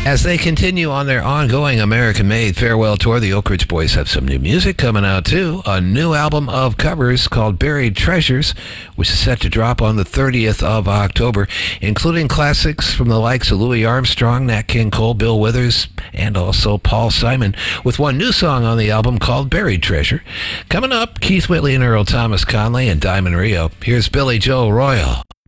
As they continue on their ongoing American-made farewell tour, the Oak Ridge Boys have some new music coming out, too. A new album of covers called Buried Treasures, which is set to drop on the 30th of October, including classics from the likes of Louis Armstrong, Nat King Cole, Bill Withers, and also Paul Simon, with one new song on the album called Buried Treasure. Coming up, Keith Whitley and Earl Thomas Conley and Diamond Rio. Here's Billy Joe Royal.